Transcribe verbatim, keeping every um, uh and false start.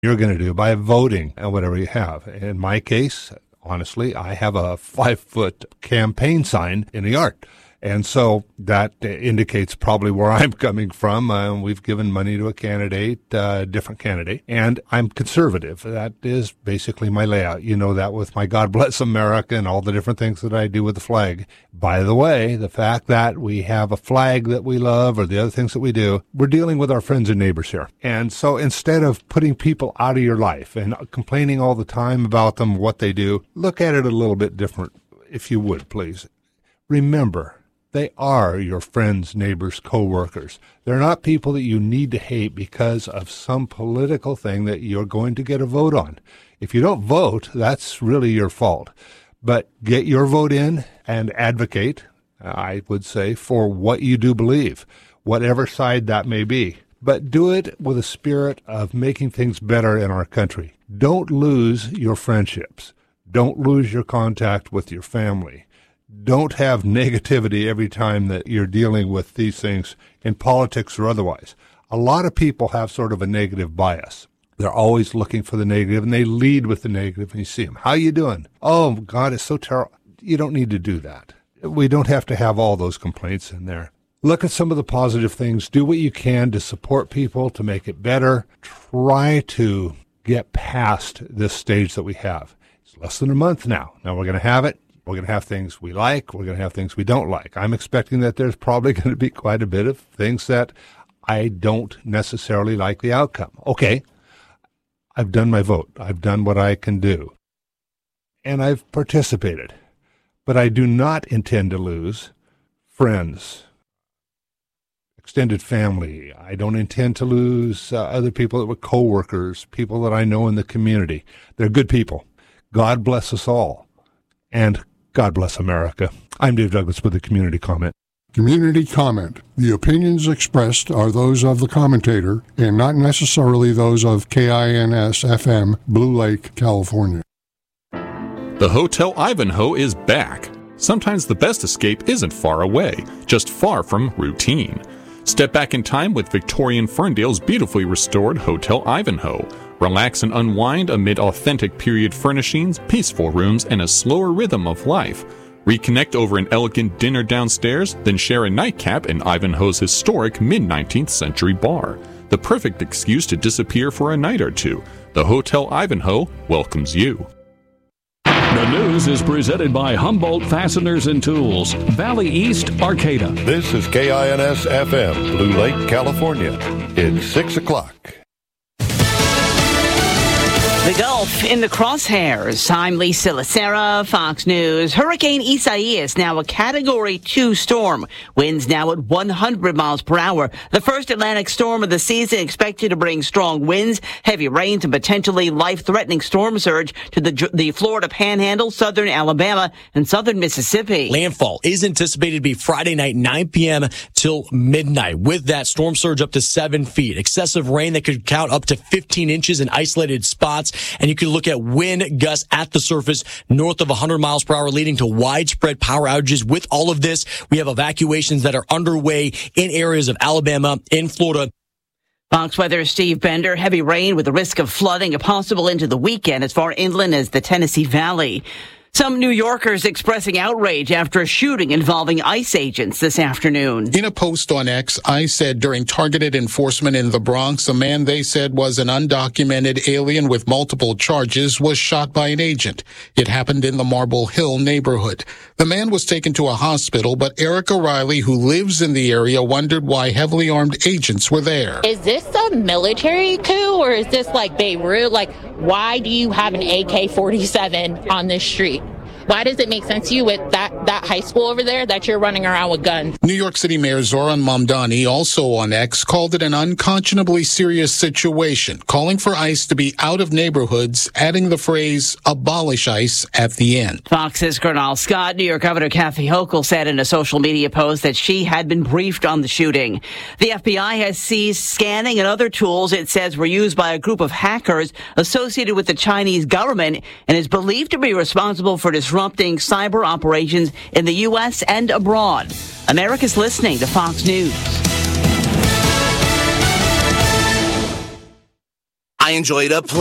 you're going to do by voting and whatever you have. In my case, honestly, I have a five-foot campaign sign in the yard. And so that indicates probably where I'm coming from. Uh, we've given money to a candidate, a uh, different candidate, and I'm conservative. That is basically my layout. You know that with my God Bless America and all the different things that I do with the flag. By the way, the fact that we have a flag that we love or the other things that we do, we're dealing with our friends and neighbors here. And so instead of putting people out of your life and complaining all the time about them, what they do, look at it a little bit different, if you would, please. Remember, they are your friends, neighbors, co-workers. They're not people that you need to hate because of some political thing that you're going to get a vote on. If you don't vote, that's really your fault. But get your vote in and advocate, I would say, for what you do believe, whatever side that may be. But do it with a spirit of making things better in our country. Don't lose your friendships. Don't lose your contact with your family. Don't have negativity every time that you're dealing with these things in politics or otherwise. A lot of people have sort of a negative bias. They're always looking for the negative, and they lead with the negative, and you see them. How you doing? Oh, God, it's so terrible. You don't need to do that. We don't have to have all those complaints in there. Look at some of the positive things. Do what you can to support people, to make it better. Try to get past this stage that we have. It's less than a month now. Now we're going to have it. We're going to have things we like. We're going to have things we don't like. I'm expecting that there's probably going to be quite a bit of things that I don't necessarily like the outcome. Okay, I've done my vote. I've done what I can do. And I've participated. But I do not intend to lose friends, extended family. I don't intend to lose uh, other people that were co-workers, people that I know in the community. They're good people. God bless us all. And God bless America. I'm Dave Douglas with the Community Comment. Community Comment. The opinions expressed are those of the commentator and not necessarily those of K I N S F M, Blue Lake, California. The Hotel Ivanhoe is back. Sometimes the best escape isn't far away, just far from routine. Step back in time with Victorian Ferndale's beautifully restored Hotel Ivanhoe. Relax and unwind amid authentic period furnishings, peaceful rooms, and a slower rhythm of life. Reconnect over an elegant dinner downstairs, then share a nightcap in Ivanhoe's historic mid-nineteenth century bar. The perfect excuse to disappear for a night or two. The Hotel Ivanhoe welcomes you. The news is presented by Humboldt Fasteners and Tools, Valley East, Arcata. This is K I N S F M, Blue Lake, California. It's six o'clock. The Gulf in the crosshairs. I'm Lisa Lacera, Fox News. Hurricane Isaias, now a Category two storm. Winds now at one hundred miles per hour. The first Atlantic storm of the season, expected to bring strong winds, heavy rains, and potentially life-threatening storm surge to the, the Florida Panhandle, southern Alabama, and southern Mississippi. Landfall is anticipated to be Friday night, nine p.m. till midnight. With that, storm surge up to seven feet. Excessive rain that could count up to fifteen inches in isolated spots. And you can look at wind gusts at the surface north of one hundred miles per hour, leading to widespread power outages. With all of this, we have evacuations that are underway in areas of Alabama, in Florida. Fox Weather, Steve Bender. Heavy rain with the risk of flooding possible into the weekend as far inland as the Tennessee Valley. Some New Yorkers expressing outrage after a shooting involving ICE agents this afternoon. In a post on X, ICE said during targeted enforcement in the Bronx, a man they said was an undocumented alien with multiple charges was shot by an agent. It happened in the Marble Hill neighborhood. The man was taken to a hospital, but Erica Riley, who lives in the area, wondered why heavily armed agents were there. Is this a military coup or is this like Beirut? Like, why do you have an A K forty-seven on this street? Why does it make sense to you with that, that high school over there that you're running around with guns? New York City Mayor Zoran Mamdani, also on X, called it an unconscionably serious situation, calling for ICE to be out of neighborhoods, adding the phrase, abolish ICE at the end. Fox's Colonel Scott. New York Governor Kathy Hochul said in a social media post that she had been briefed on the shooting. The F B I has seized scanning and other tools it says were used by a group of hackers associated with the Chinese government and is believed to be responsible for disrupting cyber operations in the U S and abroad. America's listening to Fox News. I enjoyed a